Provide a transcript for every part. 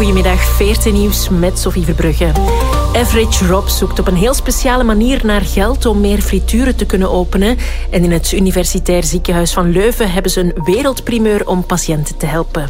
Goedemiddag, 14 nieuws met Sophie Verbrugge. Average Rob zoekt op een heel speciale manier naar geld om meer frituren te kunnen openen. En in het Universitair Ziekenhuis van Leuven hebben ze een wereldprimeur om patiënten te helpen.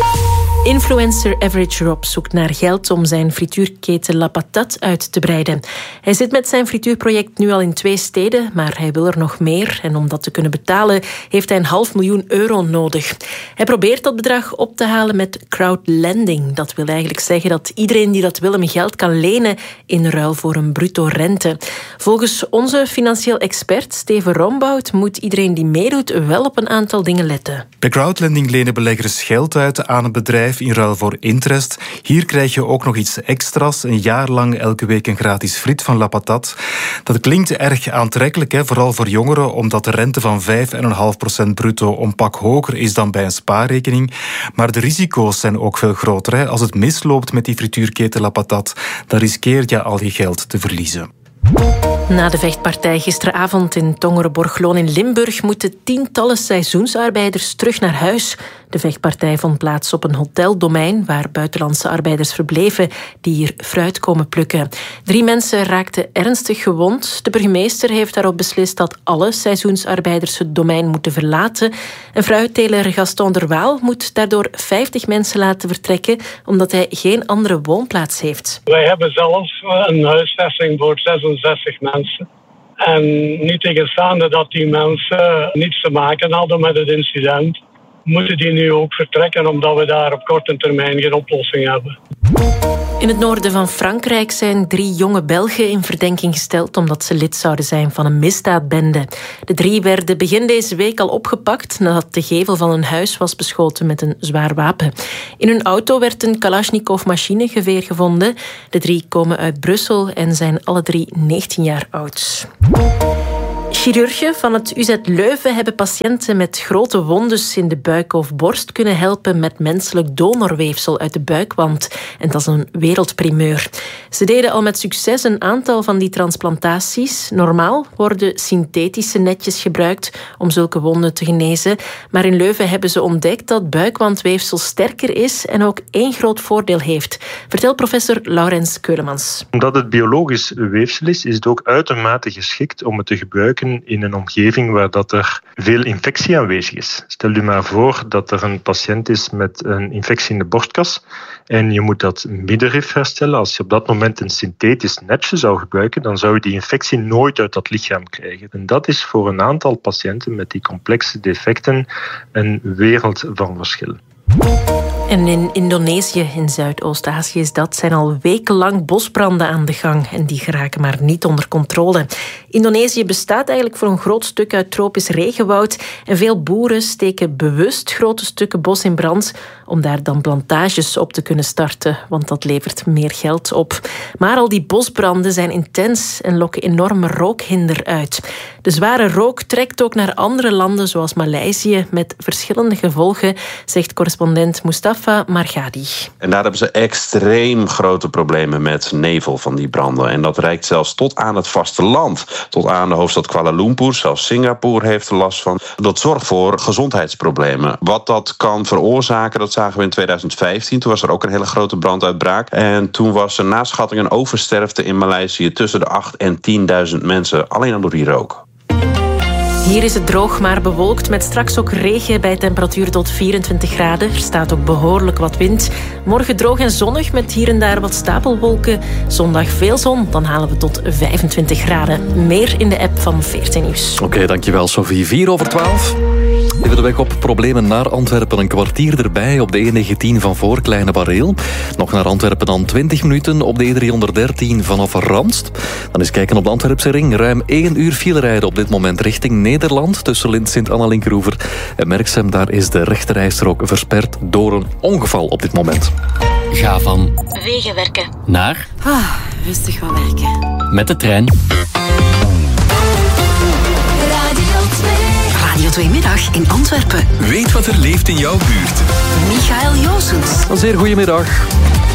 Influencer Average Rob zoekt naar geld om zijn frituurketen La Patate uit te breiden. Hij zit met zijn frituurproject nu al in 2 steden, maar hij wil er nog meer. En om dat te kunnen betalen heeft hij €500.000 nodig. Hij probeert dat bedrag op te halen met crowdlending. Dat wil eigenlijk zeggen dat iedereen die dat wil hem geld kan lenen in ruil voor een bruto rente. Volgens onze financieel expert Steven Rombout moet iedereen die meedoet wel op een aantal dingen letten. Bij crowdlending lenen beleggers geld uit aan een bedrijf in ruil voor interest. Hier krijg je ook nog iets extra's. Een jaar lang elke week een gratis friet van La Patate. Dat klinkt erg aantrekkelijk, hè? Vooral voor jongeren, omdat de rente van 5,5% bruto een pak hoger is dan bij een spaarrekening. Maar de risico's zijn ook veel groter. Hè? Als het misloopt met die frituurketen La Patate, dan riskeer je al je geld te verliezen. Na de vechtpartij gisteravond in Tongeren-Borgloon in Limburg moeten tientallen seizoensarbeiders terug naar huis. De vechtpartij vond plaats op een hoteldomein waar buitenlandse arbeiders verbleven die hier fruit komen plukken. 3 mensen raakten ernstig gewond. De burgemeester heeft daarop beslist dat alle seizoensarbeiders het domein moeten verlaten. En fruitteler Gaston Derwaal moet daardoor 50 mensen laten vertrekken omdat hij geen andere woonplaats heeft. Wij hebben zelfs een huisvesting voor 66 mensen. En niet tegenstaande dat die mensen niets te maken hadden met het incident, moeten die nu ook vertrekken omdat we daar op korte termijn geen oplossing hebben. In het noorden van Frankrijk zijn 3 jonge Belgen in verdenking gesteld omdat ze lid zouden zijn van een misdaadbende. De 3 werden begin deze week al opgepakt nadat de gevel van hun huis was beschoten met een zwaar wapen. In hun auto werd een Kalashnikov machinegeweer gevonden. De 3 komen uit Brussel en zijn alle 3 19 jaar oud. Chirurgen van het UZ Leuven hebben patiënten met grote wondes in de buik of borst kunnen helpen met menselijk donorweefsel uit de buikwand. En dat is een wereldprimeur. Ze deden al met succes een aantal van die transplantaties. Normaal worden synthetische netjes gebruikt om zulke wonden te genezen. Maar in Leuven hebben ze ontdekt dat buikwandweefsel sterker is en ook 1 groot voordeel heeft. Vertelt professor Laurens Keulemans. Omdat het biologisch weefsel is het ook uitermate geschikt om het te gebruiken in een omgeving waar dat er veel infectie aanwezig is. Stel u maar voor dat er een patiënt is met een infectie in de borstkas en je moet dat middenrif herstellen. Als je op dat moment een synthetisch netje zou gebruiken, dan zou je die infectie nooit uit dat lichaam krijgen. En dat is voor een aantal patiënten met die complexe defecten een wereld van verschil. En in Indonesië, in Zuidoost-Azië zijn al wekenlang bosbranden aan de gang en die geraken maar niet onder controle. Indonesië bestaat eigenlijk voor een groot stuk uit tropisch regenwoud en veel boeren steken bewust grote stukken bos in brand om daar dan plantages op te kunnen starten, want dat levert meer geld op. Maar al die bosbranden zijn intens en lokken enorme rookhinder uit. De zware rook trekt ook naar andere landen zoals Maleisië met verschillende gevolgen, zegt correspondent Mustafa Margadi. En daar hebben ze extreem grote problemen met nevel van die branden. En dat reikt zelfs tot aan het vasteland. Tot aan de hoofdstad Kuala Lumpur. Zelfs Singapore heeft er last van. Dat zorgt voor gezondheidsproblemen. Wat dat kan veroorzaken, dat zagen we in 2015. Toen was er ook een hele grote branduitbraak. En toen was er na schatting een oversterfte in Maleisië tussen de 8.000 en 10.000 mensen. Alleen al door die rook. Hier is het droog, maar bewolkt met straks ook regen bij temperatuur tot 24 graden. Er staat ook behoorlijk wat wind. Morgen droog en zonnig met hier en daar wat stapelwolken. Zondag veel zon, dan halen we tot 25 graden. Meer in de app van 14 Nieuws. Oké, dankjewel Sophie. 4:12. Even de weg op, problemen naar Antwerpen. Een kwartier erbij op de E19 van voor Kleine Bareel. Nog naar Antwerpen dan 20 minuten op de E313 vanaf Randst. Dan eens kijken op de Antwerpse ring. Ruim 1 uur file rijden op dit moment richting Nederland. Tussen Lint, Sint-Anna-Linkeroever en Merksem. Daar is de rechterrijstrook versperd door een ongeval op dit moment. Ga van Wegenwerken naar rustig gaan werken. Met de trein. Radio 2 Middag in Antwerpen. Weet wat er leeft in jouw buurt. Michael Joosens. Een zeer goedemiddag.